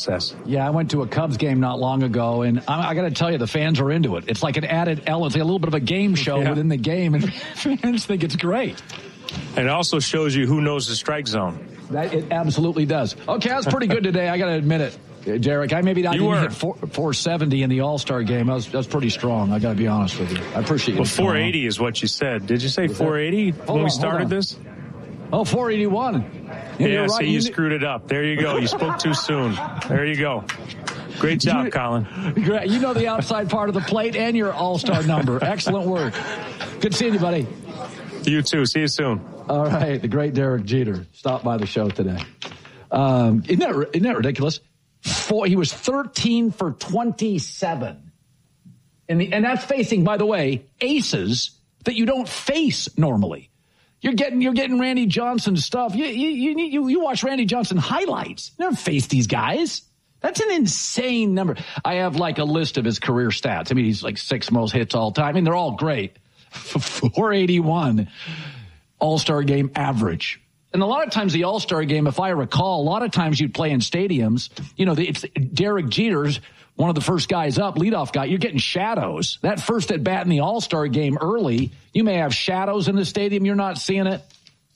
process. Yeah, I went to a Cubs game not long ago, and I got to tell you, the fans are into it. It's like an added element. It's like a little bit of a game show within the game, and fans think it's great. And it also shows you who knows the strike zone. That it absolutely does. Okay, that was pretty good today. I got to admit it. Derek, I didn't hit 470 in the All-Star game. That was pretty strong. I got to be honest with you. I appreciate it. Well, 480 is what you said. Did you say 480 when we started this? Oh, 481. Yeah, right. See, you screwed it up. There you go. You spoke too soon. There you go. Great job, Colin. You know the outside part of the plate and your All-Star number. Excellent work. Good seeing you, buddy. You too. See you soon. All right. The great Derek Jeter stopped by the show today. Isn't that ridiculous? He was 13 for 27. And that's facing, by the way, aces that you don't face normally. You're getting Randy Johnson stuff. You watch Randy Johnson highlights. You never face these guys. That's an insane number. I have like a list of his career stats. I mean, he's like 6th most hits all time. I mean, they're all great. 481 All-Star game average. And a lot of times the All-Star game, if I recall, a lot of times you'd play in stadiums. You know, it's Derek Jeter's one of the first guys up, leadoff guy. You're getting shadows. That first at bat in the All-Star game early, you may have shadows in the stadium. You're not seeing it.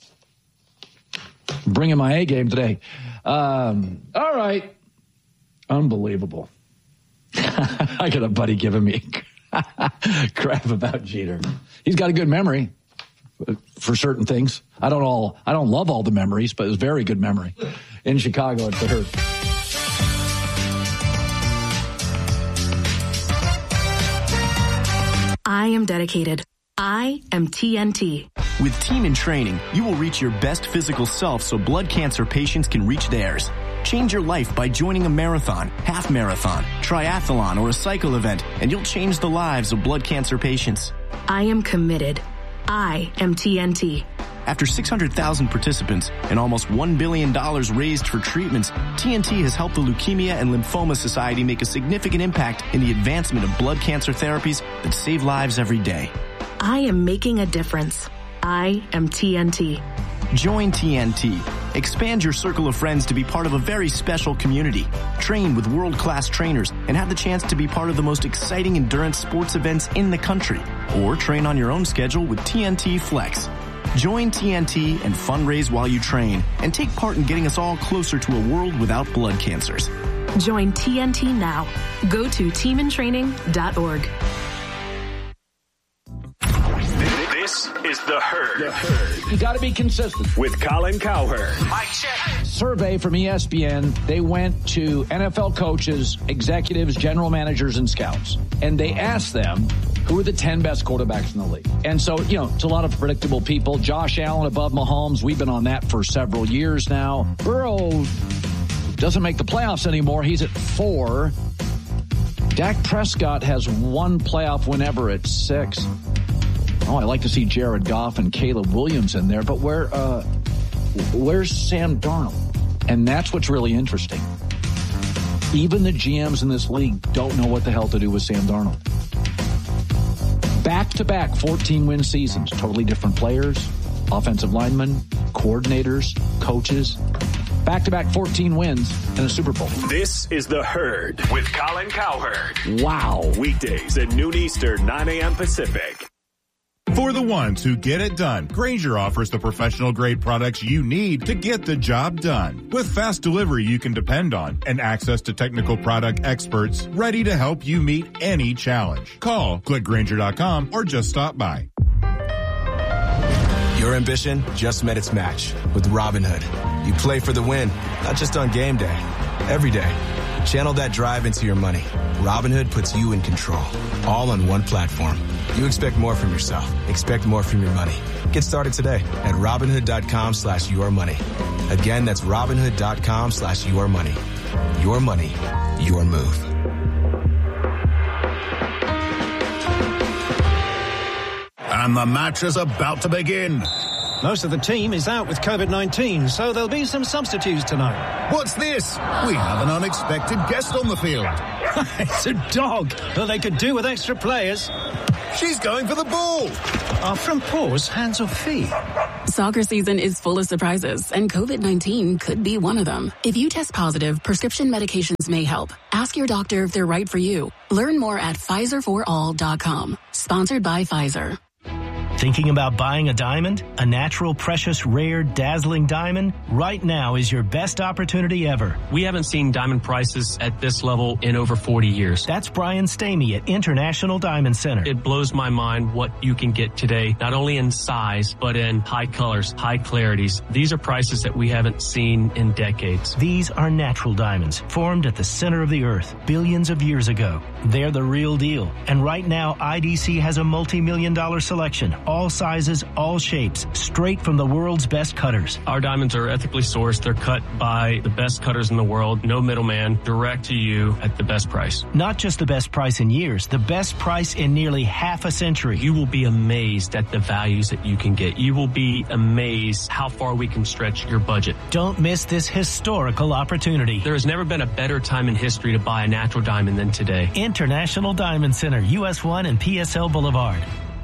Bringing my A game today. All right. Unbelievable. I got a buddy giving me crap about Jeter. He's got a good memory for certain things. I don't love all the memories, but it was a very good memory in Chicago at the Herd. I am dedicated. I am TNT. With Team in Training, you will reach your best physical self so blood cancer patients can reach theirs. Change your life by joining a marathon, half marathon, triathlon, or a cycle event, and you'll change the lives of blood cancer patients. I am committed. I am TNT. After 600,000 participants and almost $1 billion raised for treatments, TNT has helped the Leukemia and Lymphoma Society make a significant impact in the advancement of blood cancer therapies that save lives every day. I am making a difference. I am TNT. Join TNT. Expand your circle of friends to be part of a very special community. Train with world-class trainers and have the chance to be part of the most exciting endurance sports events in the country. Or train on your own schedule with TNT Flex. Join TNT and fundraise while you train and take part in getting us all closer to a world without blood cancers. Join TNT now. Go to teamintraining.org. This is The Herd. You got to be consistent. With Colin Cowherd. Mike check. Survey from ESPN. They went to NFL coaches, executives, general managers, and scouts. And they asked them, who are the 10 best quarterbacks in the league? And so, it's a lot of predictable people. Josh Allen above Mahomes. We've been on that for several years now. Burrow doesn't make the playoffs anymore. He's at 4. Dak Prescott has 1 playoff win ever at 6. Oh, I like to see Jared Goff and Caleb Williams in there, but where's Sam Darnold? And that's what's really interesting. Even the GMs in this league don't know what the hell to do with Sam Darnold. Back-to-back 14-win seasons, totally different players, offensive linemen, coordinators, coaches. Back-to-back 14 wins and a Super Bowl. This is The Herd with Colin Cowherd. Wow. Weekdays at noon Eastern, 9 a.m. Pacific. For the ones who get it done, Grainger offers the professional-grade products you need to get the job done. With fast delivery you can depend on and access to technical product experts ready to help you meet any challenge. Call, click Grainger.com, or just stop by. Your ambition just met its match with Robinhood. You play for the win, not just on game day, every day. Channel that drive into your money. Robinhood puts you in control, all on one platform. You expect more from yourself. Expect more from your money. Get started today at Robinhood.com/yourmoney. Again, that's Robinhood.com/yourmoney. Your money, your move. And the match is about to begin. Most of the team is out with COVID-19, so there'll be some substitutes tonight. What's this? We have an unexpected guest on the field. It's a dog, but they could do with extra players. She's going for the ball. Are front paws hands or feet? Soccer season is full of surprises, and COVID-19 could be one of them. If you test positive, prescription medications may help. Ask your doctor if they're right for you. Learn more at PfizerForAll.com. Sponsored by Pfizer. Thinking about buying a diamond? A natural, precious, rare, dazzling diamond? Right now is your best opportunity ever. We haven't seen diamond prices at this level in over 40 years. That's Brian Stamey at International Diamond Center. It blows my mind what you can get today, not only in size, but in high colors, high clarities. These are prices that we haven't seen in decades. These are natural diamonds, formed at the center of the earth billions of years ago. They're the real deal. And right now, IDC has a multi-million-dollar selection. All sizes, all shapes, straight from the world's best cutters. Our diamonds are ethically sourced. They're cut by the best cutters in the world. No middleman, direct to you at the best price. Not just the best price in years, the best price in nearly half a century. You will be amazed at the values that you can get. You will be amazed how far we can stretch your budget. Don't miss this historical opportunity. There has never been a better time in history to buy a natural diamond than today. International Diamond Center, US 1 and PSL Boulevard.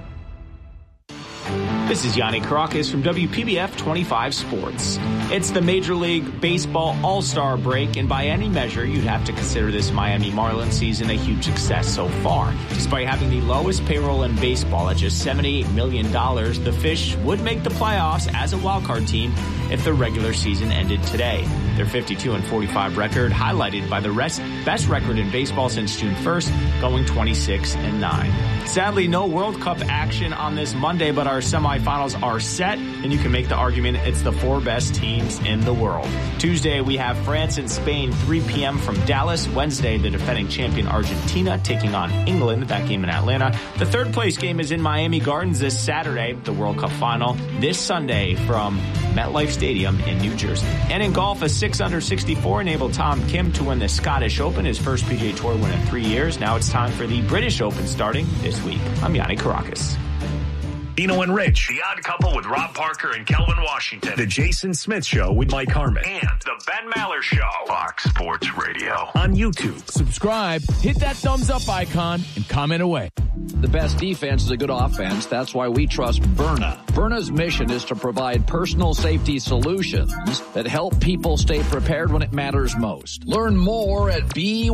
This is Yanni Caracas from WPBF 25 Sports. It's the Major League Baseball All-Star break, and by any measure, you'd have to consider this Miami Marlins season a huge success so far. Despite having the lowest payroll in baseball at just $78 million, the Fish would make the playoffs as a wildcard team if the regular season ended today. Their 52-45 record, highlighted by the best record in baseball since June 1st, going 26-9. Sadly, no World Cup action on this Monday, but our semifinals are set, and you can make the argument it's the four best teams in the world. Tuesday, we have France and Spain, 3 p.m. from Dallas. Wednesday, the defending champion Argentina taking on England, that game in Atlanta. The third place game is in Miami Gardens this Saturday, the World Cup final, this Sunday from MetLife Stadium in New Jersey. And in golf, a 6-under-64 enabled Tom Kim to win the Scottish Open, his first PGA Tour win in 3 years. Now it's time for the British Open starting this week. I'm Yanni Caracas. Dino and Rich, The Odd Couple with Rob Parker and Kelvin Washington, The Jason Smith Show with Mike Harmon, and The Ben Maller Show, Fox Sports Radio, on YouTube. Subscribe, hit that thumbs up icon, and comment away. The best defense is a good offense. That's why we trust Byrna. Byrna's mission is to provide personal safety solutions that help people stay prepared when it matters most. Learn more at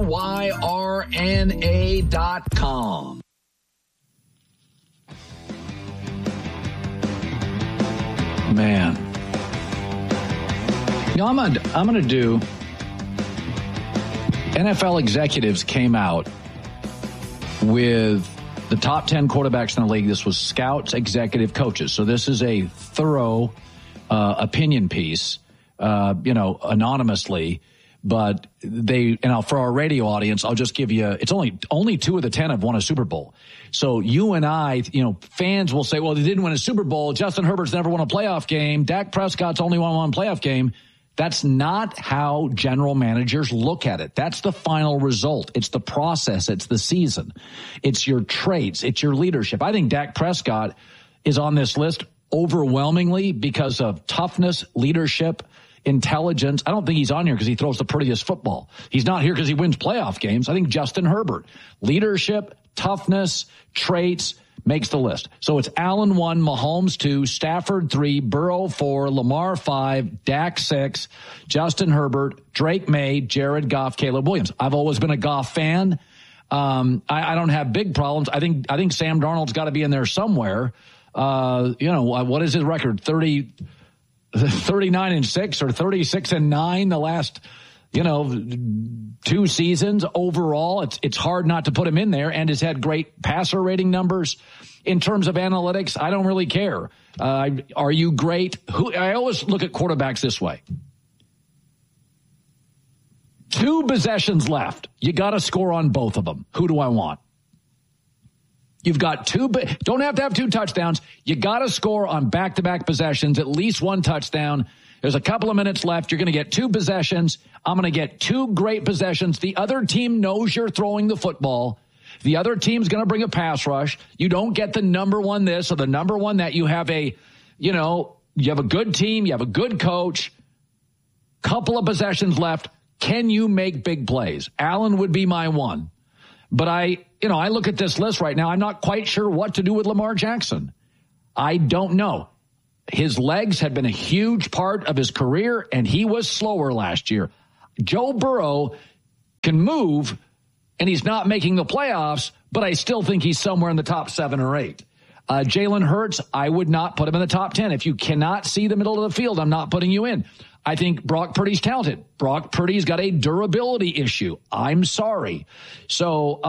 BYRNA.com. Man. You know, I'm going to do... NFL executives came out with the top 10 quarterbacks in the league. This was scouts, executive coaches. So this is a thorough opinion piece, anonymously. But for our radio audience, I'll just give you, it's only 2 of the 10 have won a Super Bowl. So you and I, fans will say, well, they didn't win a Super Bowl. Justin Herbert's never won a playoff game. Dak Prescott's only won one playoff game. That's not how general managers look at it. That's the final result. It's the process. It's the season. It's your traits. It's your leadership. I think Dak Prescott is on this list overwhelmingly because of toughness, leadership, intelligence. I don't think he's on here because he throws the prettiest football. He's not here because he wins playoff games. I think Justin Herbert, leadership, toughness, traits, makes the list. So it's Allen 1, Mahomes 2, Stafford 3, Burrow 4, Lamar 5, Dak 6, Justin Herbert, Drake May, Jared Goff, Caleb Williams. I've always been a Goff fan. I don't have big problems. I think Sam Darnold's got to be in there somewhere. What is his record? 39-6 or 36-9 the last, 2 seasons overall. It's hard not to put him in there, and has had great passer rating numbers. In terms of analytics, I don't really care. Are you great? I always look at quarterbacks this way. 2 possessions left. You got to score on both of them. Who do I want? You've got 2, don't have to have 2 touchdowns. You got to score on back-to-back possessions, at least 1 touchdown. There's a couple of minutes left. You're going to get 2 possessions. I'm going to get 2 great possessions. The other team knows you're throwing the football. The other team's going to bring a pass rush. You don't get the number 1 this or the number 1 that. You have you have a good team. You have a good coach. Couple of possessions left. Can you make big plays? Allen would be my 1. But I look at this list right now. I'm not quite sure what to do with Lamar Jackson. I don't know. His legs had been a huge part of his career, and he was slower last year. Joe Burrow can move, and he's not making the playoffs, but I still think he's somewhere in the top 7 or 8. Jalen Hurts, I would not put him in the top 10. If you cannot see the middle of the field, I'm not putting you in. I think Brock Purdy's talented. Brock Purdy's got a durability issue. I'm sorry. So,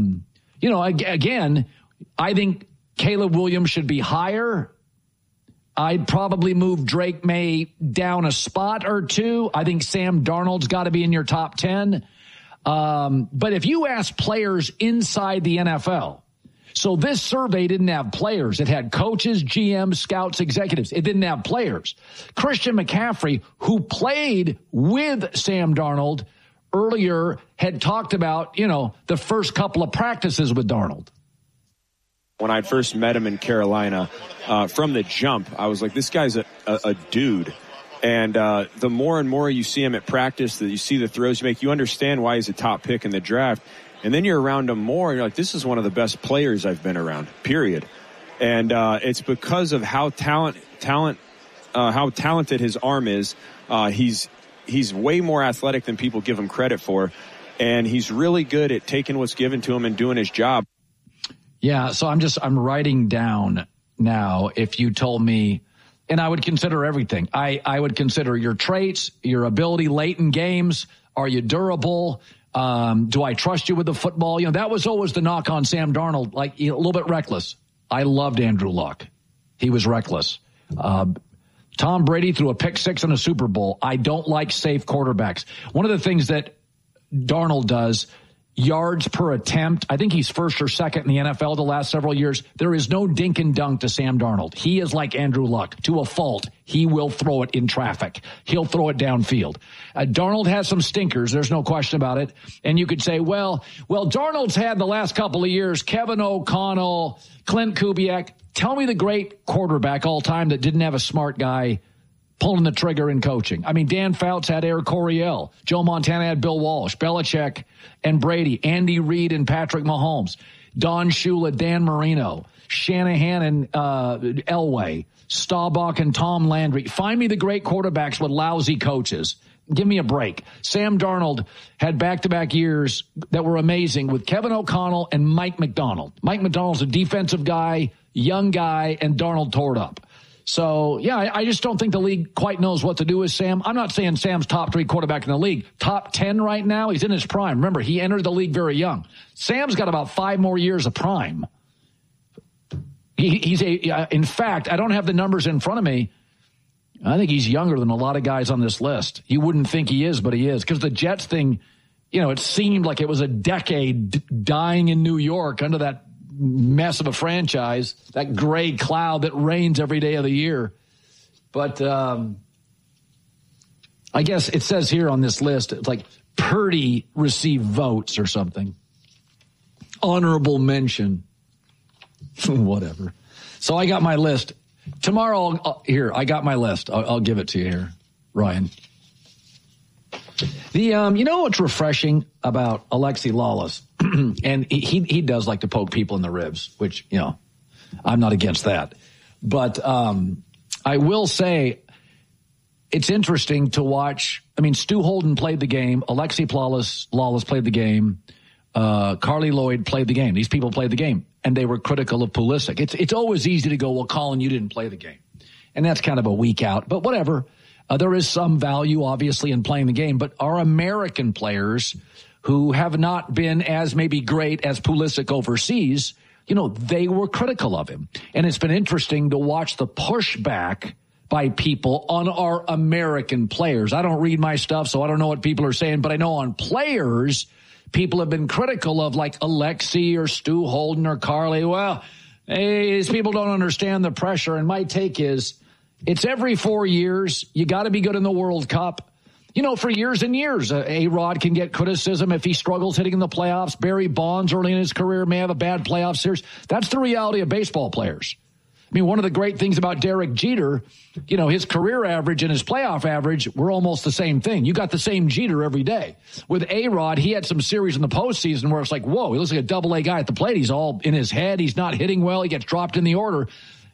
again, I think Caleb Williams should be higher. I'd probably move Drake May down a spot or 2. I think Sam Darnold's got to be in your top 10. But if you ask players inside the NFL, so this survey didn't have players. It had coaches, GMs, scouts, executives. It didn't have players. Christian McCaffrey, who played with Sam Darnold earlier, had talked about, the first couple of practices with Darnold. When I first met him in Carolina, from the jump, I was like, this guy's a dude. And the more and more you see him at practice, that you see the throws you make, you understand why he's a top pick in the draft. And then you're around him more, and you're like, this is one of the best players I've been around, period. And it's because of how talented his arm is. He's way more athletic than people give him credit for. And he's really good at taking what's given to him and doing his job. Yeah, so I'm writing down now if you told me, and I would consider everything. I would consider your traits, your ability late in games. Are you durable? Do I trust you with the football? That was always the knock on Sam Darnold, a little bit reckless. I loved Andrew Luck. He was reckless. Tom Brady threw a pick 6 in a Super Bowl. I don't like safe quarterbacks. One of the things that Darnold does, yards per attempt, I think he's first or second in the NFL the last several years. There is no dink and dunk to Sam Darnold. He is like Andrew Luck. To a fault, he will throw it in traffic. He'll throw it downfield. Darnold has some stinkers. There's no question about it. And you could say, well, Darnold's had the last couple of years, Kevin O'Connell, Clint Kubiak. Tell me the great quarterback all time that didn't have a smart guy pulling the trigger in coaching. I mean, Dan Fouts had Eric Coryell. Joe Montana had Bill Walsh, Belichick and Brady, Andy Reid and Patrick Mahomes, Don Shula, Dan Marino, Shanahan and Elway, Staubach and Tom Landry. Find me the great quarterbacks with lousy coaches. Give me a break. Sam Darnold had back-to-back years that were amazing with Kevin O'Connell and Mike McDonald. Mike McDonald's a defensive guy, young guy, and Darnold tore it up. So, yeah, I just don't think the league quite knows what to do with Sam. I'm not saying Sam's top 3 quarterback in the league. Top 10 right now, he's in his prime. Remember, he entered the league very young. Sam's got about 5 more years of prime. In fact, I don't have the numbers in front of me. I think he's younger than a lot of guys on this list. You wouldn't think he is, but he is. Because the Jets thing, it seemed like it was a decade dying in New York under that mess of a franchise, that gray cloud that rains every day of the year. But I guess it says here on this list, it's like Purdy received votes or something. Honorable mention. Whatever. So I got my list. Tomorrow, here, I got my list. I'll give it to you here, Ryan. You know what's refreshing about Alexi Lawless? And he does like to poke people in the ribs, which, I'm not against that. But I will say it's interesting to watch. I mean, Stu Holden played the game. Alexi Lawless played the game. Carly Lloyd played the game. These people played the game, and they were critical of Pulisic. It's always easy to go, well, Colin, you didn't play the game. And that's kind of a week out. But whatever. There is some value, obviously, in playing the game. But our American players who have not been as maybe great as Pulisic overseas, they were critical of him. And it's been interesting to watch the pushback by people on our American players. I don't read my stuff, so I don't know what people are saying. But I know on players, people have been critical of like Alexi or Stu Holden or Carly. Well, these people don't understand the pressure. And my take is, it's every 4 years. You got to be good in the World Cup. For years and years, A-Rod can get criticism if he struggles hitting in the playoffs. Barry Bonds early in his career may have a bad playoff series. That's the reality of baseball players. I mean, one of the great things about Derek Jeter, his career average and his playoff average were almost the same thing. You got the same Jeter every day. With A-Rod, he had some series in the postseason where it's like, whoa, he looks like a double-A guy at the plate. He's all in his head. He's not hitting well. He gets dropped in the order.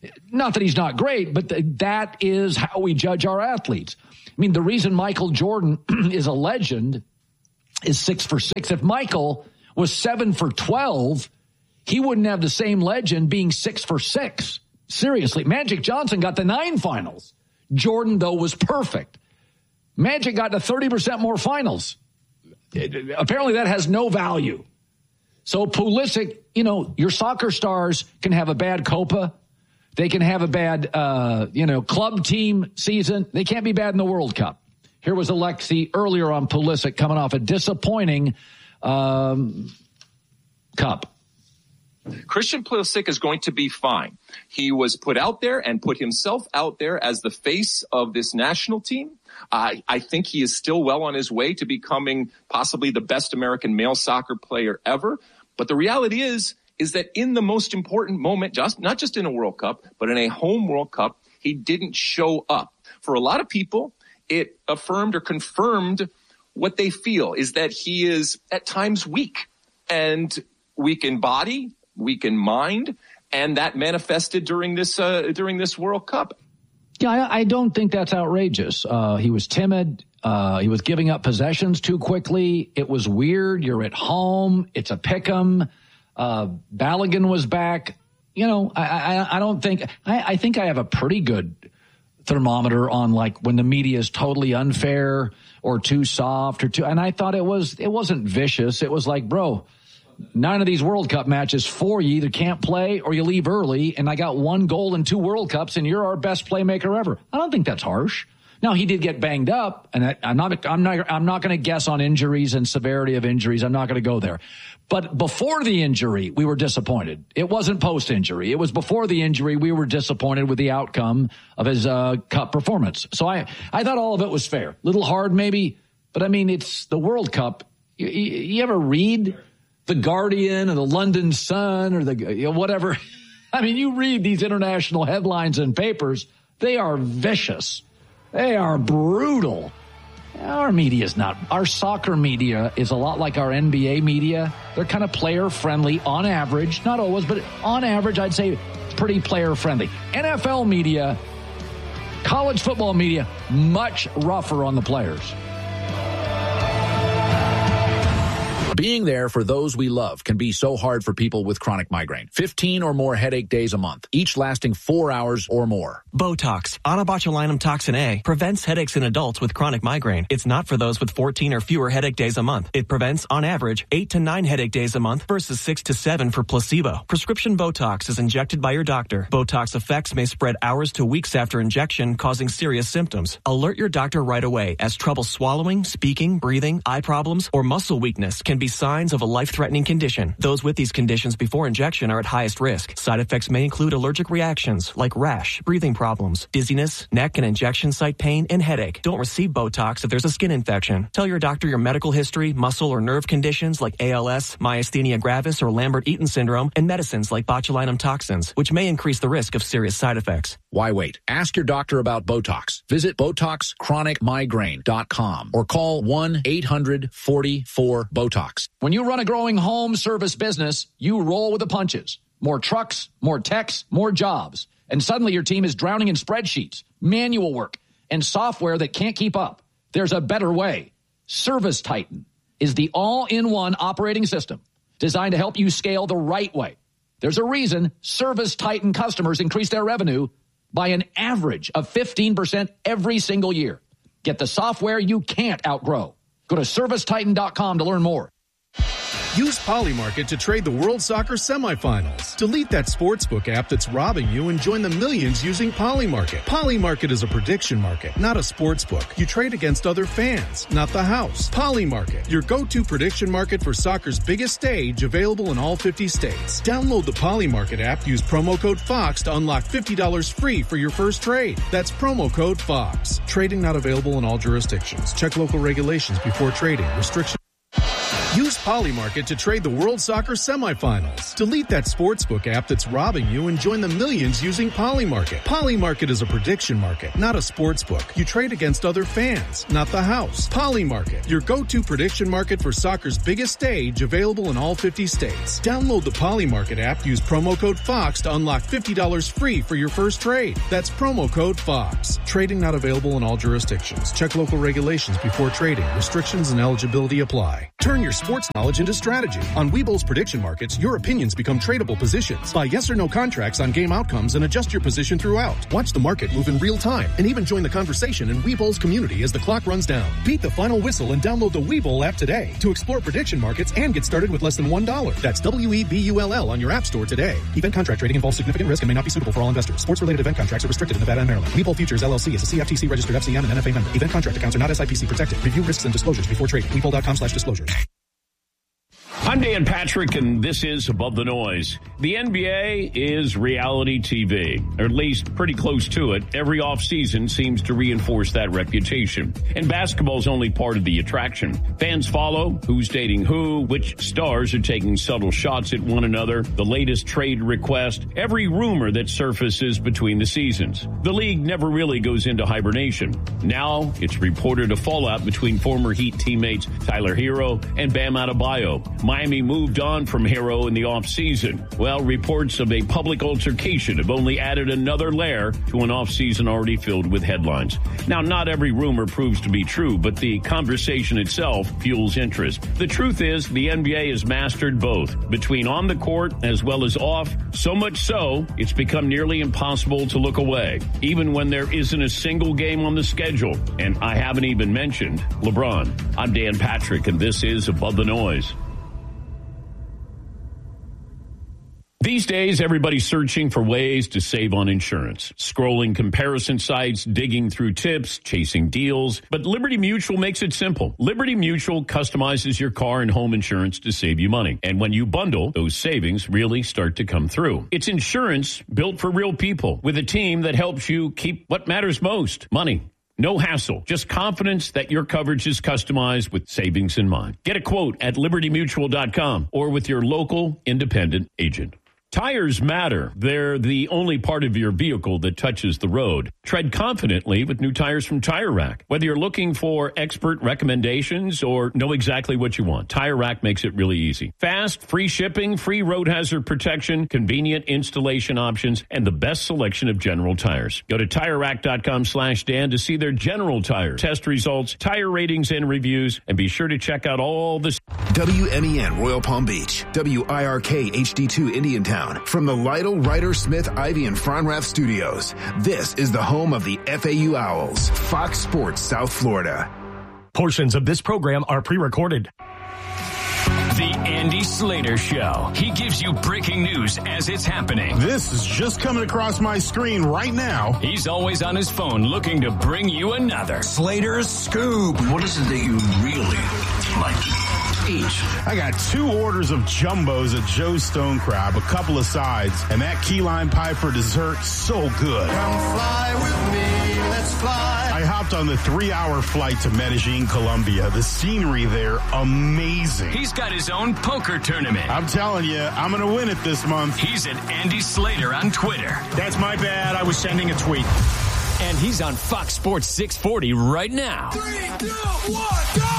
Not that he's not great, but that is how we judge our athletes. I mean, the reason Michael Jordan is a legend is 6 for 6. If Michael was 7 for 12, he wouldn't have the same legend being 6 for 6. Seriously, Magic Johnson got the 9 finals. Jordan, though, was perfect. Magic got to 30% more finals. Apparently that has no value. So Pulisic, your soccer stars can have a bad Copa. They can have a bad, club team season. They can't be bad in the World Cup. Here was Alexi earlier on Pulisic coming off a disappointing cup. Christian Pulisic is going to be fine. He was put out there and put himself out there as the face of this national team. I think he is still well on his way to becoming possibly the best American male soccer player ever. But the reality is that in the most important moment, not just in a World Cup, but in a home World Cup, he didn't show up. For a lot of people, it affirmed or confirmed what they feel is that he is at times weak in body, weak in mind, and that manifested during this World Cup. Yeah, I don't think that's outrageous. He was timid. He was giving up possessions too quickly. It was weird. You're at home. It's a pick'em. Balogun was back. I don't think I think I have a pretty good thermometer on like when the media is totally unfair or too soft and I thought it wasn't vicious. It was like, bro, 9 of these World Cup matches for you either can't play or you leave early, and I got 1 goal in 2 World Cups, and you're our best playmaker ever. I don't think that's harsh. Now, he did get banged up, and I'm not going to guess on injuries and severity of injuries. I'm not going to go there. But before the injury, we were disappointed. It wasn't post-injury. It was before the injury. We were disappointed with the outcome of his cup performance. So I thought all of it was fair. Little hard maybe, but I mean, it's the World Cup. You ever read The Guardian or the London Sun or the whatever? I mean, you read these international headlines and papers. They are vicious. They are brutal. Our media is not. Our soccer media is a lot like our NBA media. They're kind of player-friendly on average. Not always, but on average, I'd say pretty player-friendly. NFL media, college football media, much rougher on the players. Being there for those we love can be so hard for people with chronic migraine. 15 or more headache days a month, each lasting 4 hours or more. Botox, onabotulinum toxin A, prevents headaches in adults with chronic migraine. It's not for those with 14 or fewer headache days a month. It prevents, on average, 8 to 9 headache days a month versus 6 to 7 for placebo. Prescription Botox is injected by your doctor. Botox effects may spread hours to weeks after injection, causing serious symptoms. Alert your doctor right away, as trouble swallowing, speaking, breathing, eye problems, or muscle weakness can be signs of a life-threatening condition. Those with these conditions before injection are at highest risk. Side effects may include allergic reactions like rash, breathing problems, dizziness, neck and injection site pain, and headache. Don't receive Botox if there's a skin infection. Tell your doctor your medical history, muscle or nerve conditions like ALS, myasthenia gravis, or Lambert-Eaton syndrome, and medicines like botulinum toxins, which may increase the risk of serious side effects. Why wait? Ask your doctor about Botox. Visit BotoxChronicMigraine.com or call 1-800-44-BOTOX. When you run a growing home service business, you roll with the punches. More trucks, more techs, more jobs. And suddenly your team is drowning in spreadsheets, manual work, and software that can't keep up. There's a better way. Service Titan is the all-in-one operating system designed to help you scale the right way. There's a reason Service Titan customers increase their revenue by an average of 15% every single year. Get the software you can't outgrow. Go to ServiceTitan.com to learn more. Use Polymarket to trade the World Soccer semifinals. Delete that sportsbook app that's robbing you and join the millions using Polymarket. Polymarket is a prediction market, not a sportsbook. You trade against other fans, not the house. Polymarket, your go-to prediction market for soccer's biggest stage, available in all 50 states. Download the Polymarket app, use promo code FOX to unlock $50 free for your first trade. That's promo code FOX. Trading not available in all jurisdictions. Check local regulations before trading. Restrictions. Use Polymarket to trade the World Soccer semifinals. Delete that sportsbook app that's robbing you and join the millions using Polymarket. Polymarket is a prediction market, not a sportsbook. You trade against other fans, not the house. Polymarket, your go-to prediction market for soccer's biggest stage, available in all 50 states. Download the Polymarket app, use promo code FOX to unlock $50 free for your first trade. That's promo code FOX. Trading not available in all jurisdictions. Check local regulations before trading. Restrictions and eligibility apply. Turn your sports knowledge into strategy. On Webull's prediction markets, your opinions become tradable positions. Buy yes or no contracts on game outcomes and adjust your position throughout. Watch the market move in real time and even join the conversation in Webull's community as the clock runs down. Beat the final whistle and download the Webull app today to explore prediction markets and get started with less than $1. That's WEBULL on your app store today. Event contract trading involves significant risk and may not be suitable for all investors. Sports-related event contracts are restricted in Nevada and Maryland. Webull Futures LLC is a CFTC registered FCM and NFA member. Event contract accounts are not SIPC protected. Review risks and disclosures before trading. Webull.com/disclosures. I'm Dan Patrick, and this is Above the Noise. The NBA is reality TV, or at least pretty close to it. Every offseason seems to reinforce that reputation. And basketball's only part of the attraction. Fans follow who's dating who, which stars are taking subtle shots at one another, the latest trade request, every rumor that surfaces between the seasons. The league never really goes into hibernation. Now, it's reported a fallout between former Heat teammates Tyler Hero and Bam Adebayo. Miami moved on from Hero in the offseason. Well, reports of a public altercation have only added another layer to an offseason already filled with headlines. Now, not every rumor proves to be true, but the conversation itself fuels interest. The truth is, the NBA has mastered both, between on the court as well as off, so much so, it's become nearly impossible to look away, even when there isn't a single game on the schedule. And I haven't even mentioned LeBron. I'm Dan Patrick, and this is Above the Noise. These days, everybody's searching for ways to save on insurance. Scrolling comparison sites, digging through tips, chasing deals. But Liberty Mutual makes it simple. Liberty Mutual customizes your car and home insurance to save you money. And when you bundle, those savings really start to come through. It's insurance built for real people with a team that helps you keep what matters most, money. No hassle, just confidence that your coverage is customized with savings in mind. Get a quote at libertymutual.com or with your local independent agent. Tires matter. They're the only part of your vehicle that touches the road. Tread confidently with new tires from Tire Rack. Whether you're looking for expert recommendations or know exactly what you want, Tire Rack makes it really easy. Fast, free shipping, free road hazard protection, convenient installation options, and the best selection of General tires. Go to TireRack.com/Dan to see their General tire test results, tire ratings, and reviews, and be sure to check out all the WMEN Royal Palm Beach, WIRK HD2 Indiantown. From the Lytle, Ryder, Smith, Ivy, and Fronrath Studios, this is the home of the FAU Owls, Fox Sports South Florida. Portions of this program are pre-recorded. The Andy Slater Show. He gives you breaking news as it's happening. This is just coming across my screen right now. He's always on his phone looking to bring you another Slater's Scoop. What is it that you really like to eat? I got 2 orders of jumbos at Joe's Stone Crab, a couple of sides, and that key lime pie for dessert, so good. Come fly with me, let's fly. I hopped on the 3-hour flight to Medellin, Colombia. The scenery there, amazing. He's got his own poker tournament. I'm telling you, I'm going to win it this month. He's at Andy Slater on Twitter. That's my bad. I was sending a tweet. And he's on Fox Sports 640 right now. 3, 2, 1, go!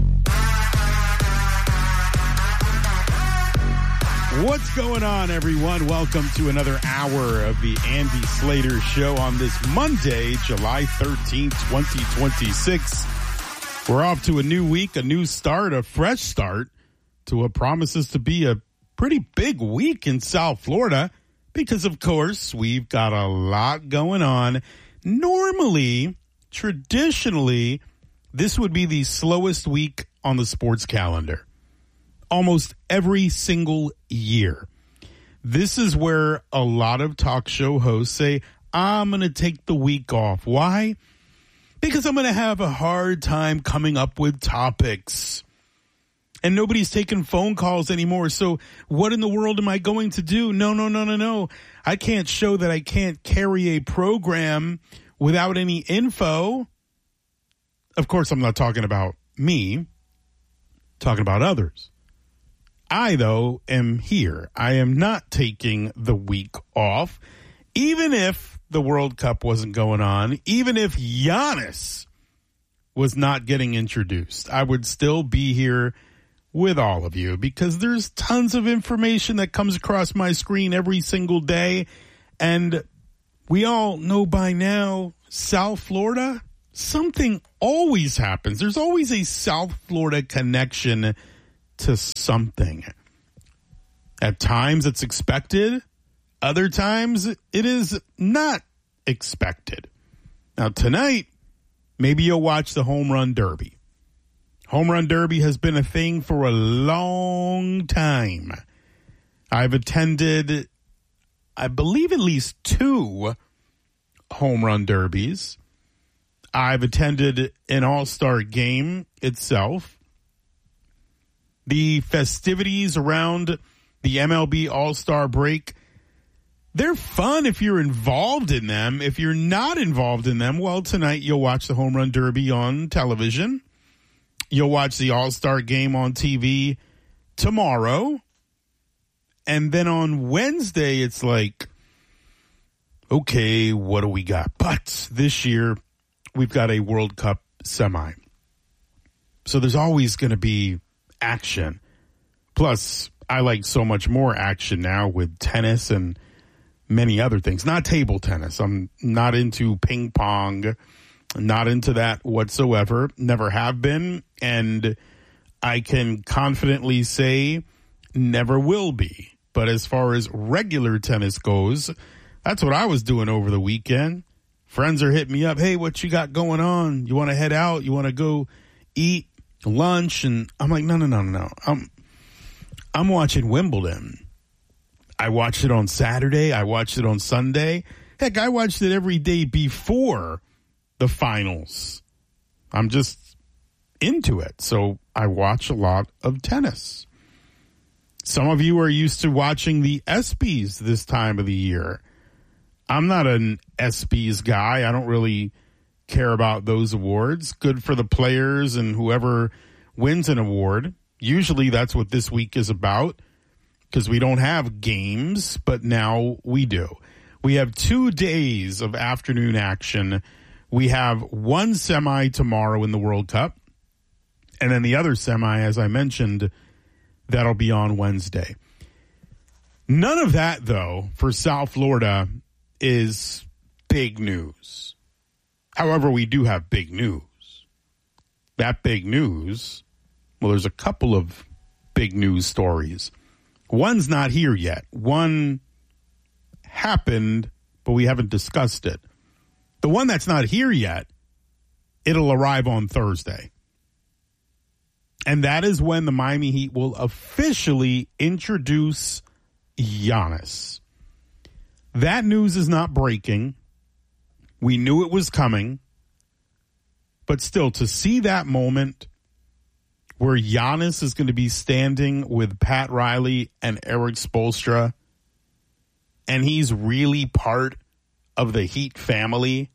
What's going on, everyone? Welcome to another hour of the Andy Slater Show on this Monday, July 13th, 2026. We're off to a new week, a new start, a fresh start to what promises to be a pretty big week in South Florida because, of course, we've got a lot going on. Normally, traditionally, this would be the slowest week on the sports calendar. Almost every single year. This is where a lot of talk show hosts say, I'm going to take the week off. Why? Because I'm going to have a hard time coming up with topics. And nobody's taking phone calls anymore. So what in the world am I going to do? No. I can't show that I can't carry a program without any info. Of course, I'm not talking about me. talking about others. I, though, am here. I am not taking the week off, even if the World Cup wasn't going on, even if Giannis was not getting introduced. I would still be here with all of you because there's tons of information that comes across my screen every single day. And we all know by now, South Florida, something always happens. There's always a South Florida connection to something. At times it's expected. Other times it is not expected. Now tonight, maybe you'll watch the Home Run Derby. Home Run Derby has been a thing for a long time. I've attended, I believe, at least 2 Home Run Derbies. I've attended an All-Star game itself. The festivities around the MLB All-Star break, they're fun if you're involved in them. If you're not involved in them, well, tonight you'll watch the Home Run Derby on television. You'll watch the All-Star game on TV tomorrow. And then on Wednesday, it's like, okay, what do we got? But this year, we've got a World Cup semi. So there's always going to be action. Plus, I like so much more action now with tennis and many other things. Not table tennis. I'm not into ping pong. Not into that whatsoever. Never have been. And I can confidently say never will be. But as far as regular tennis goes, that's what I was doing over the weekend. Friends are hitting me up. Hey, what you got going on? You want to head out? You want to go eat lunch? And I'm like, no. I'm watching Wimbledon. I watched it on Saturday. I watched it on Sunday. Heck, I watched it every day before the finals. I'm just into it. So I watch a lot of tennis. Some of you are used to watching the ESPYs this time of the year. I'm not an ESPYs guy. I don't really care about those awards. Good for the players and whoever wins an award. Usually that's what this week is about because we don't have games, but now we do. We have 2 days of afternoon action. We have one semi tomorrow in the World Cup, and then the other semi, as I mentioned, that'll be on Wednesday. None of that, though, for South Florida is big news. However, we do have big news. That big news, well, there's a couple of big news stories. One's not here yet. One happened, but we haven't discussed it. The one that's not here yet, it'll arrive on Thursday. And that is when the Miami Heat will officially introduce Giannis. That news is not breaking. We knew it was coming. But still, to see that moment where Giannis is going to be standing with Pat Riley and Eric Spoelstra, and he's really part of the Heat family,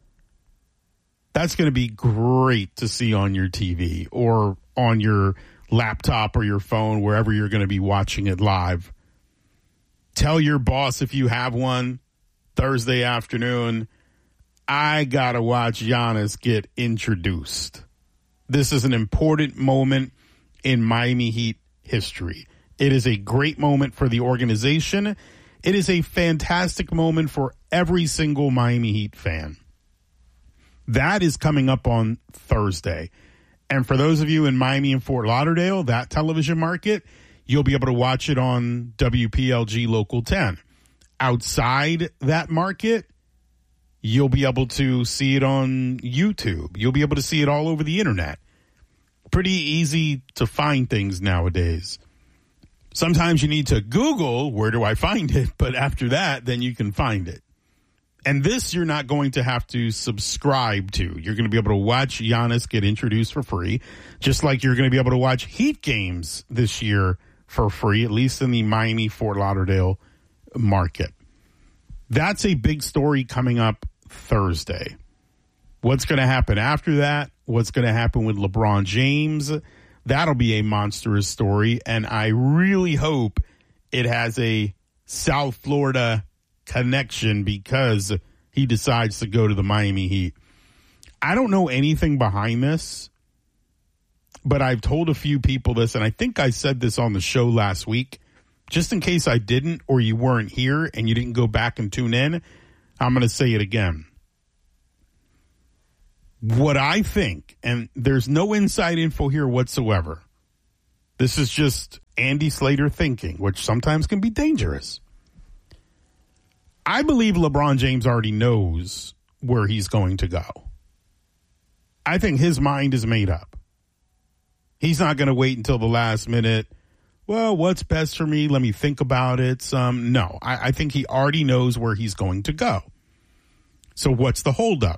that's going to be great to see on your TV or on your laptop or your phone, wherever you're going to be watching it live. Tell your boss, if you have one, Thursday afternoon, I got to watch Giannis get introduced. This is an important moment in Miami Heat history. It is a great moment for the organization. It is a fantastic moment for every single Miami Heat fan. That is coming up on Thursday. And for those of you in Miami and Fort Lauderdale, that television market, you'll be able to watch it on WPLG Local 10. Outside that market, you'll be able to see it on YouTube. You'll be able to see it all over the internet. Pretty easy to find things nowadays. Sometimes you need to Google, where do I find it? But after that, then you can find it. And this you're not going to have to subscribe to. You're going to be able to watch Giannis get introduced for free, just like you're going to be able to watch Heat games this year for free, at least in the Miami-Fort Lauderdale market. That's a big story coming up Thursday. What's going to happen after that? What's going to happen with LeBron James? That'll be a monstrous story, and I really hope it has a South Florida connection because he decides to go to the Miami Heat. I don't know anything behind this, but I've told a few people this, and I think I said this on the show last week. Just in case I didn't or you weren't here and you didn't go back and tune in, I'm going to say it again. What I think, and there's no inside info here whatsoever. This is just Andy Slater thinking, which sometimes can be dangerous. I believe LeBron James already knows where he's going to go. I think his mind is made up. He's not going to wait until the last minute. Well, what's best for me? Let me think about it. No, I think he already knows where he's going to go. So what's the holdup?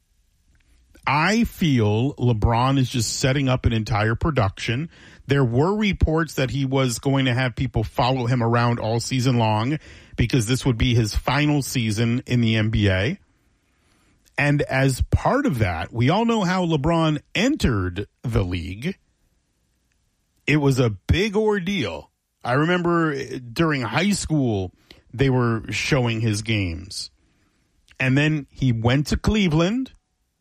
I feel LeBron is just setting up an entire production. There were reports that he was going to have people follow him around all season long because this would be his final season in the NBA. And as part of that, we all know how LeBron entered the league. It was a big ordeal. I remember during high school, they were showing his games. And then he went to Cleveland.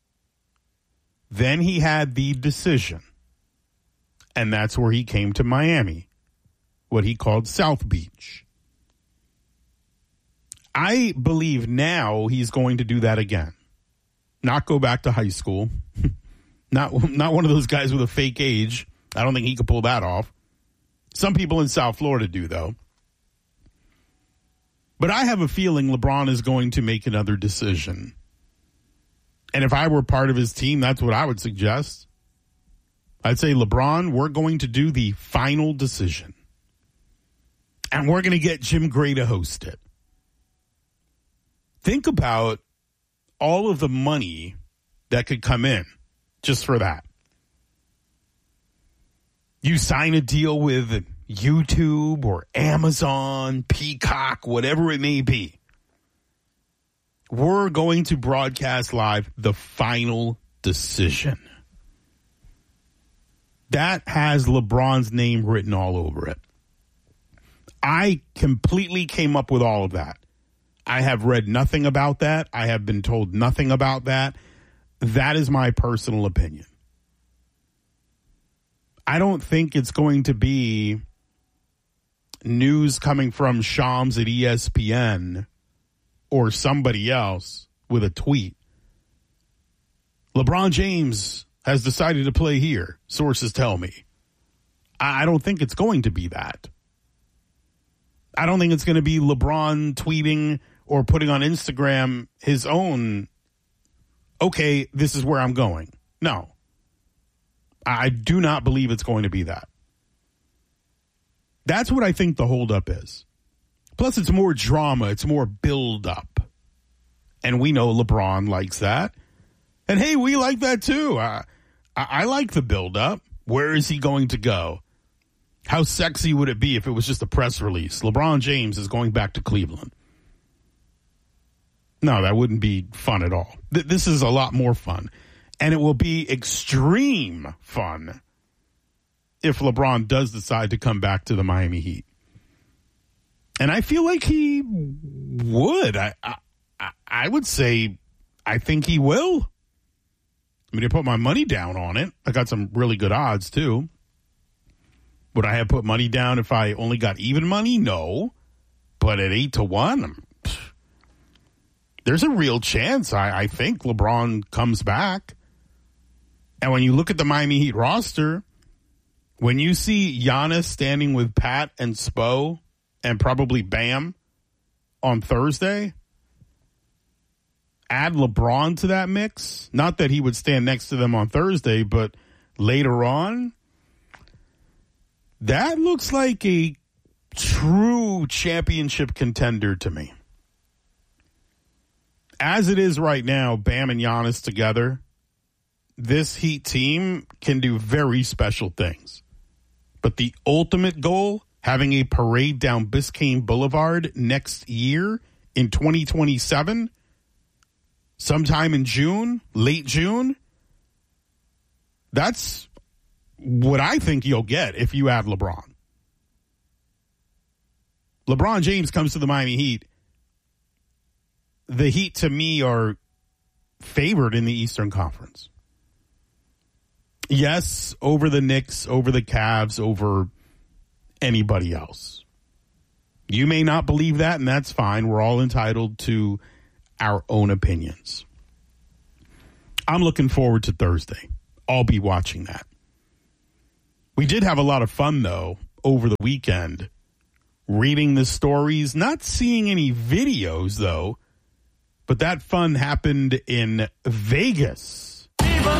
Then he had the decision. And that's where he came to Miami, what he called South Beach. I believe now he's going to do that again. Not go back to high school. Not one of those guys with a fake age. I don't think he could pull that off. Some people in South Florida do, though. But I have a feeling LeBron is going to make another decision. And if I were part of his team, that's what I would suggest. I'd say, LeBron, we're going to do the final decision. And we're going to get Jim Gray to host it. Think about all of the money that could come in just for that. You sign a deal with YouTube or Amazon, Peacock, whatever it may be. We're going to broadcast live the final decision. That has LeBron's name written all over it. I completely came up with all of that. I have read nothing about that. I have been told nothing about that. That is my personal opinion. I don't think it's going to be news coming from Shams at ESPN or somebody else with a tweet. LeBron James has decided to play here, sources tell me. I don't think it's going to be that. I don't think it's going to be LeBron tweeting or putting on Instagram his own, okay, this is where I'm going. No. I do not believe it's going to be that. That's what I think the holdup is. Plus, it's more drama. It's more build-up. And we know LeBron likes that. And, hey, we like that, too. I like the build-up. Where is he going to go? How sexy would it be if it was just a press release? LeBron James is going back to Cleveland. No, that wouldn't be fun at all. This is a lot more fun. And it will be extreme fun if LeBron does decide to come back to the Miami Heat. And I feel like he would. I would say I think he will. I mean, I put my money down on it. I got some really good odds, too. Would I have put money down if I only got even money? No. But at 8-1, there's a real chance, I think, LeBron comes back. And when you look at the Miami Heat roster, when you see Giannis standing with Pat and Spo and probably Bam on Thursday, add LeBron to that mix. Not that he would stand next to them on Thursday, but later on, that looks like a true championship contender to me. As it is right now, Bam and Giannis together, this Heat team can do very special things. But the ultimate goal, having a parade down Biscayne Boulevard next year in 2027, sometime in June, late June, that's what I think you'll get if you have LeBron. LeBron James comes to the Miami Heat. The Heat, to me, are favored in the Eastern Conference. Yes, over the Knicks, over the Cavs, over anybody else. You may not believe that, and that's fine. We're all entitled to our own opinions. I'm looking forward to Thursday. I'll be watching that. We did have a lot of fun, though, over the weekend, reading the stories, not seeing any videos, though, but that fun happened in Vegas.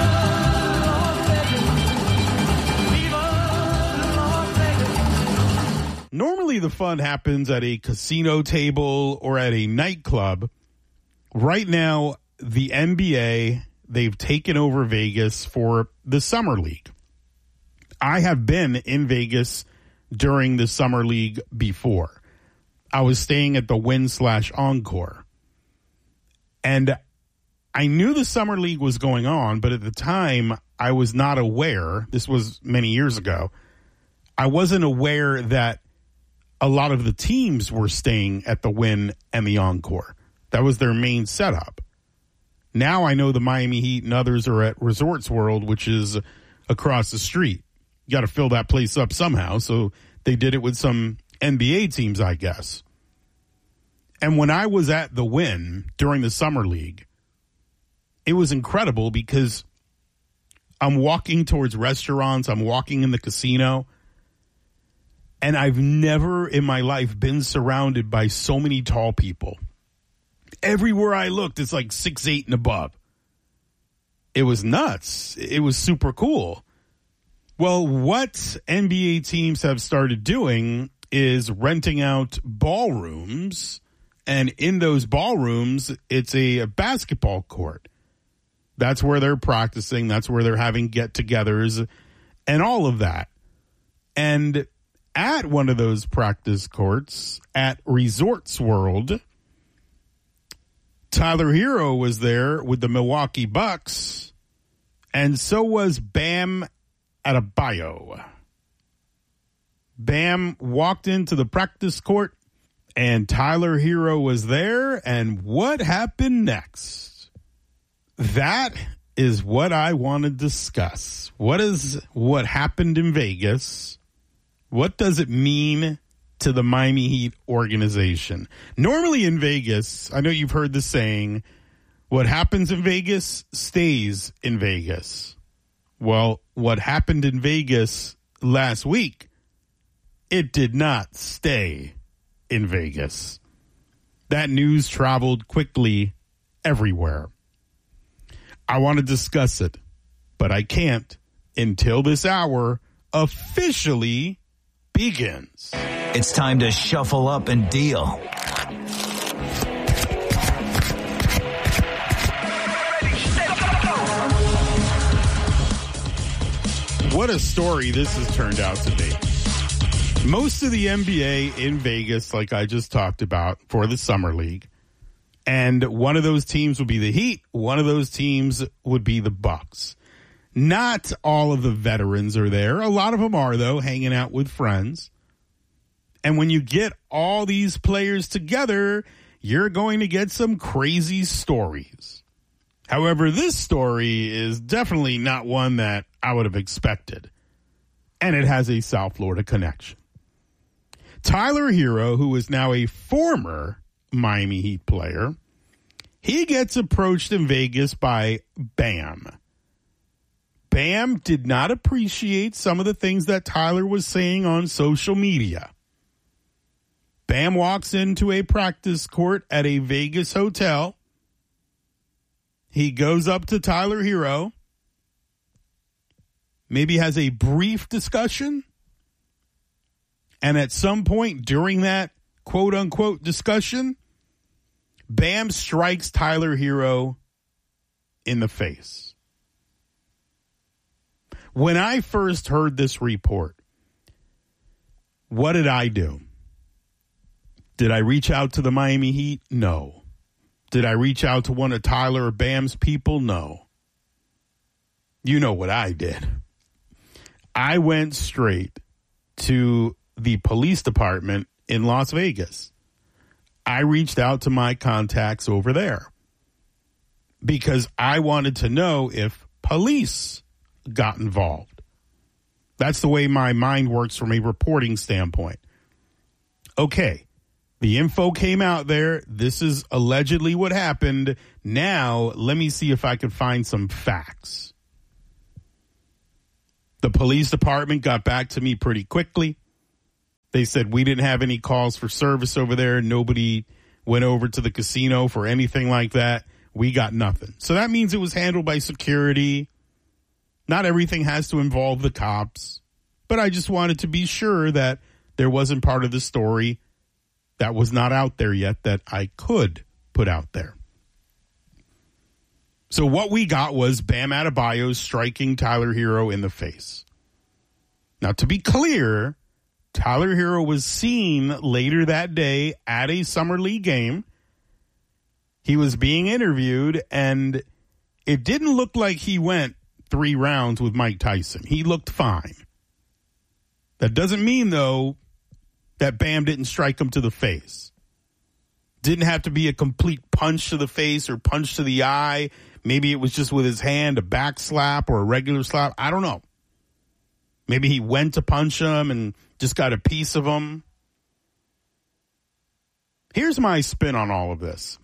Normally the fun happens at a casino table or at a nightclub. Right now, the NBA, they've taken over Vegas for the Summer League. I have been in Vegas during the Summer League before. I was staying at the Wynn/Encore. And I knew the Summer League was going on, but at the time, I was not aware. This was many years ago. I wasn't aware that a lot of the teams were staying at the Wynn and the Encore. That was their main setup. Now I know the Miami Heat and others are at Resorts World, which is across the street. You got to fill that place up somehow, so they did it with some NBA teams, I guess. And when I was at the Wynn during the Summer League, it was incredible because I'm walking towards restaurants, I'm walking in the casino, and I've never in my life been surrounded by so many tall people. Everywhere I looked, it's like 6'8" and above. It was nuts. It was super cool. Well, what NBA teams have started doing is renting out ballrooms, and in those ballrooms, it's a basketball court. That's where they're practicing. That's where they're having get-togethers and all of that. And at one of those practice courts at Resorts World, Tyler Hero was there with the Milwaukee Bucks, and so was Bam Adebayo. Bam walked into the practice court, and Tyler Hero was there, and what happened next? That is what I want to discuss. What happened in Vegas? What does it mean to the Miami Heat organization? Normally in Vegas, I know you've heard the saying, what happens in Vegas stays in Vegas. Well, what happened in Vegas last week, it did not stay in Vegas. That news traveled quickly everywhere. I want to discuss it, but I can't until this hour officially begins. It's time to shuffle up and deal. What a story this has turned out to be. Most of the NBA in Vegas, like I just talked about, for the Summer League. And one of those teams would be the Heat. One of those teams would be the Bucks. Not all of the veterans are there. A lot of them are, though, hanging out with friends. And when you get all these players together, you're going to get some crazy stories. However, this story is definitely not one that I would have expected. And it has a South Florida connection. Tyler Hero, who is now a former Miami Heat player, he gets approached in Vegas by Bam. Bam did not appreciate some of the things that Tyler was saying on social media. Bam walks into a practice court at a Vegas hotel. He goes up to Tyler Hero, maybe has a brief discussion, and at some point during that quote-unquote discussion, Bam strikes Tyler Hero in the face. When I first heard this report, what did I do? Did I reach out to the Miami Heat? No. Did I reach out to one of Tyler or Bam's people? No. You know what I did. I went straight to the police department in Las Vegas. I reached out to my contacts over there because I wanted to know if police got involved. That's the way my mind works from a reporting standpoint. Okay, the info came out there. This is allegedly what happened. Now, let me see if I can find some facts. The police department got back to me pretty quickly. They said we didn't have any calls for service over there. Nobody went over to the casino for anything like that. We got nothing. So that means it was handled by security. Not everything has to involve the cops. But I just wanted to be sure that there wasn't part of the story that was not out there yet that I could put out there. So what we got was Bam Adebayo striking Tyler Herro in the face. Now, to be clear, Tyler Herro was seen later that day at a Summer League game. He was being interviewed, and it didn't look like he went 3 rounds with Mike Tyson. He looked fine. That doesn't mean, though, that Bam didn't strike him to the face. Didn't have to be a complete punch to the face or punch to the eye. Maybe it was just with his hand, a back slap or a regular slap. I don't know. Maybe he went to punch him and just got a piece of him. Here's my spin on all of this.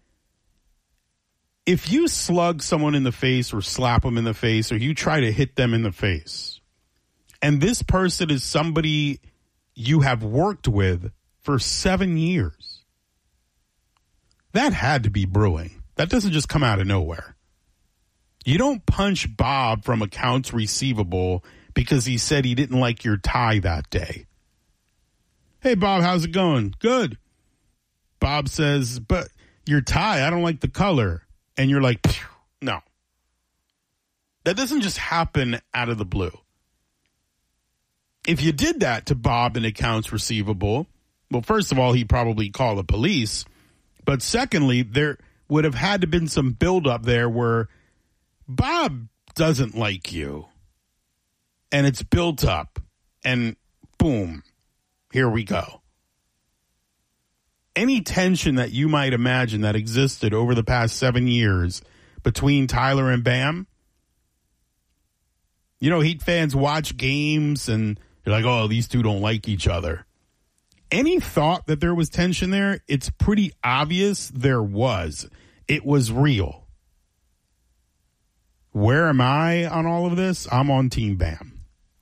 If you slug someone in the face or slap them in the face or you try to hit them in the face, and this person is somebody you have worked with for 7 years, that had to be brewing. That doesn't just come out of nowhere. You don't punch Bob from accounts receivable because he said he didn't like your tie that day. Hey, Bob, how's it going? Good. Bob says, but your tie, I don't like the color. And you're like, no. That doesn't just happen out of the blue. If you did that to Bob in accounts receivable, well, first of all, he'd probably call the police. But secondly, there would have had to been some buildup there where Bob doesn't like you. And it's built up. And boom, here we go. Any tension that you might imagine that existed over the past 7 years between Tyler and Bam, you know, Heat fans watch games and they're like, oh, these two don't like each other. Any thought that there was tension there, it's pretty obvious there was. It was real. Where am I on all of this? I'm on Team Bam.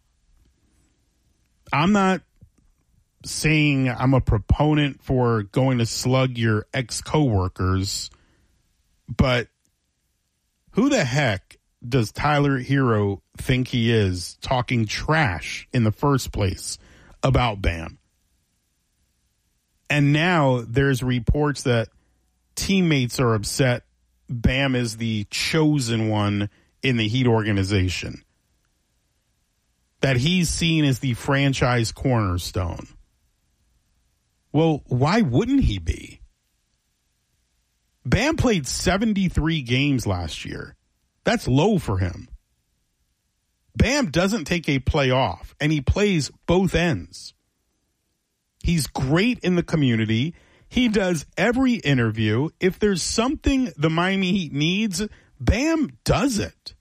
I'm not saying I'm a proponent for going to slug your ex-coworkers, but who the heck does Tyler Herro think he is talking trash in the first place about Bam? And now there's reports that teammates are upset Bam is the chosen one in the Heat organization, that he's seen as the franchise cornerstone. Well, why wouldn't he be? Bam played 73 games last year. That's low for him. Bam doesn't take a play off, and he plays both ends. He's great in the community. He does every interview. If there's something the Miami Heat needs, Bam does it.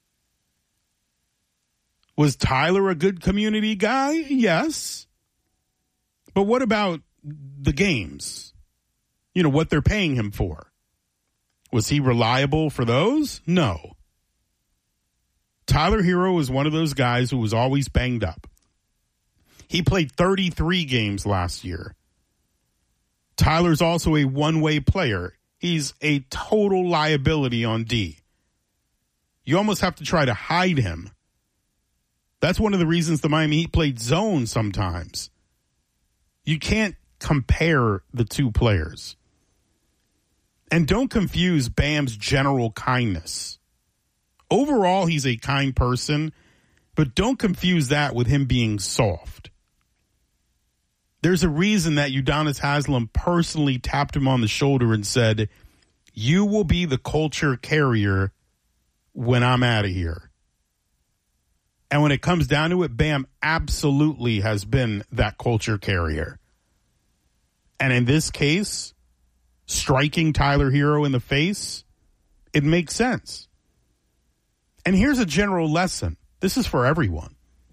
Was Tyler a good community guy? Yes. But what about the games? You know, what they're paying him for. Was he reliable for those? No. Tyler Herro is one of those guys who was always banged up. He played 33 games last year. Tyler's also a one-way player. He's a total liability on D. You almost have to try to hide him. That's one of the reasons the Miami Heat played zone sometimes. You can't compare the two players. And don't confuse Bam's general kindness. Overall, he's a kind person, but don't confuse that with him being soft. There's a reason that Udonis Haslem personally tapped him on the shoulder and said, you will be the culture carrier when I'm out of here. And when it comes down to it, Bam absolutely has been that culture carrier. And in this case, striking Tyler Hero in the face, it makes sense. And here's a general lesson. This is for everyone.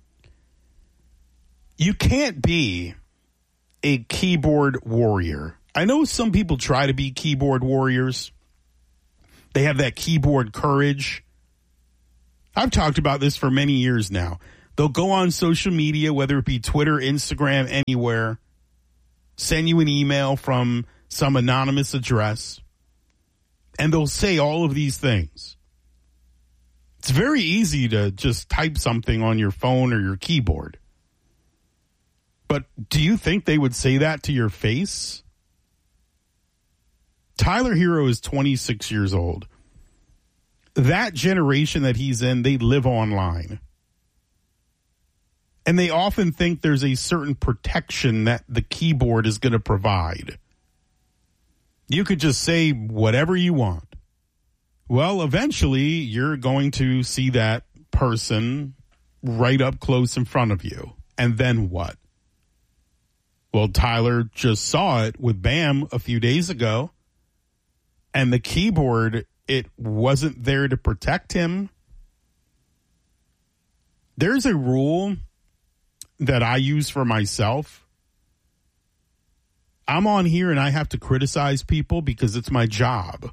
You can't be a keyboard warrior. I know some people try to be keyboard warriors. They have that keyboard courage. I've talked about this for many years now. They'll go on social media, whether it be Twitter, Instagram, anywhere, send you an email from some anonymous address, and they'll say all of these things. It's very easy to just type something on your phone or your keyboard. But do you think they would say that to your face? Tyler Hero is 26 years old. That generation that he's in, they live online. And they often think there's a certain protection that the keyboard is going to provide. You could just say whatever you want. Well, eventually you're going to see that person right up close in front of you. And then what? Well, Tyler just saw it with Bam a few days ago. And the keyboard, it wasn't there to protect him. There's a rule that I use for myself. I'm on here and I have to criticize people because it's my job.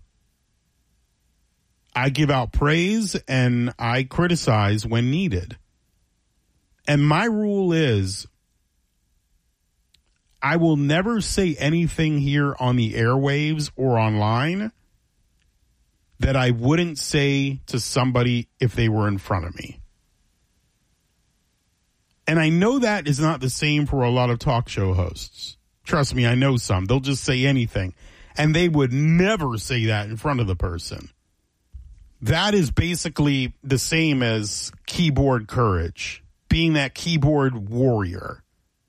I give out praise and I criticize when needed. And my rule is I will never say anything here on the airwaves or online that I wouldn't say to somebody if they were in front of me. And I know that is not the same for a lot of talk show hosts. Trust me, I know some. They'll just say anything. And they would never say that in front of the person. That is basically the same as keyboard courage, being that keyboard warrior.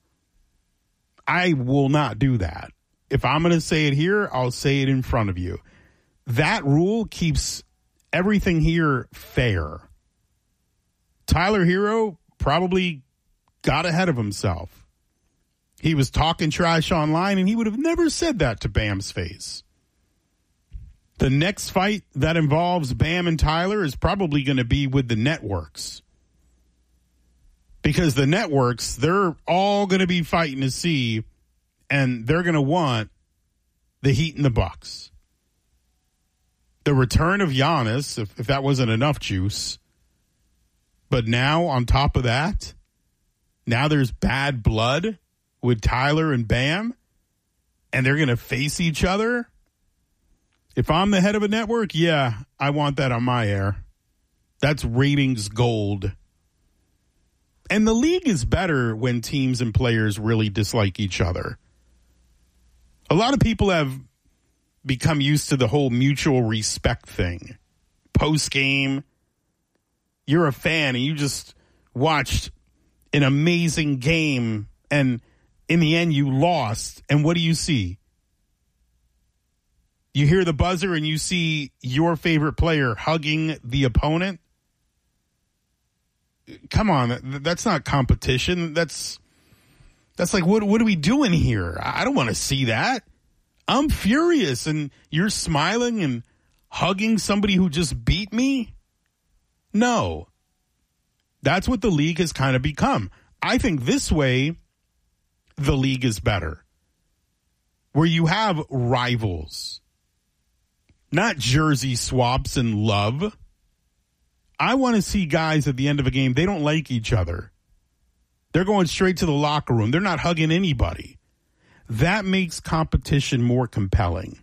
I will not do that. If I'm going to say it here, I'll say it in front of you. That rule keeps everything here fair. Tyler Hero probably got ahead of himself. He was talking trash online, and he would have never said that to Bam's face. The next fight that involves Bam and Tyler is probably going to be with the networks. Because the networks, they're all going to be fighting to see, and they're going to want the Heat and the Bucks. The return of Giannis, if that wasn't enough juice. But now, on top of that, now there's bad blood with Tyler and Bam, and they're going to face each other. If I'm the head of a network, yeah, I want that on my air. That's ratings gold. And the league is better when teams and players really dislike each other. A lot of people have become used to the whole mutual respect thing. Post-game, you're a fan and you just watched an amazing game, and in the end you lost. And what do you see? You hear the buzzer and you see your favorite player hugging the opponent. Come on, that's not competition. That's like, what are we doing here? I don't want to see that. I'm furious, and you're smiling and hugging somebody who just beat me? No. That's what the league has kind of become. I think this way, the league is better. Where you have rivals. Not jersey swaps and love. I want to see guys at the end of a game, they don't like each other. They're going straight to the locker room. They're not hugging anybody. That makes competition more compelling.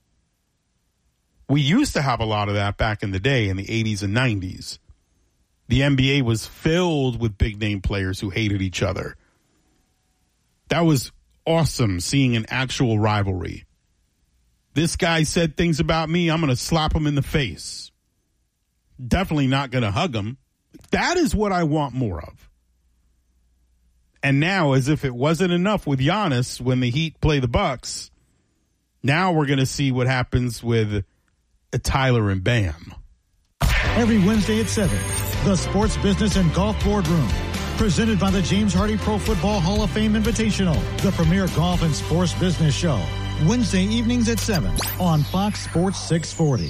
We used to have a lot of that back in the day in the 80s and 90s. The NBA was filled with big-name players who hated each other. That was awesome, seeing an actual rivalry. This guy said things about me, I'm going to slap him in the face. Definitely not going to hug him. That is what I want more of. And now, as if it wasn't enough with Giannis when the Heat play the Bucks, now we're going to see what happens with Tyler and Bam. Every Wednesday at 7, The Sports Business and Golf Boardroom. Presented by the James Hardy Pro Football Hall of Fame Invitational, the premier golf and sports business show. Wednesday evenings at 7 on Fox Sports 640.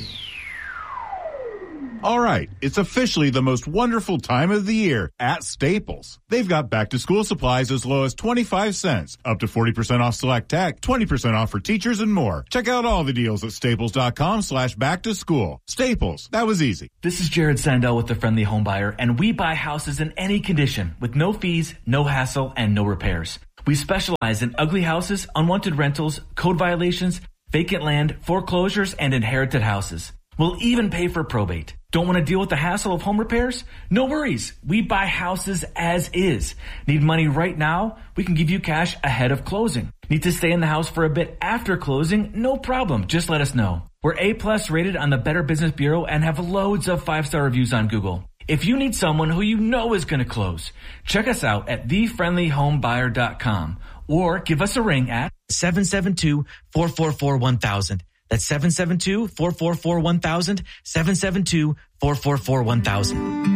All right, it's officially the most wonderful time of the year at Staples. They've got back-to-school supplies as low as 25 cents, up to 40% off select tech, 20% off for teachers, and more. Check out all the deals at staples.com/back-to-school. Staples, that was easy. This is Jared Sandell with the Friendly Home Buyer, and we buy houses in any condition with no fees, no hassle, and no repairs. We specialize in ugly houses, unwanted rentals, code violations, vacant land, foreclosures, and inherited houses. We'll even pay for probate. Don't want to deal with the hassle of home repairs? No worries. We buy houses as is. Need money right now? We can give you cash ahead of closing. Need to stay in the house for a bit after closing? No problem. Just let us know. We're A+ rated on the Better Business Bureau and have loads of 5-star reviews on Google. If you need someone who you know is going to close, check us out at thefriendlyhomebuyer.com or give us a ring at 772-444-1000. That's 772-444-1000, 772-444-1000.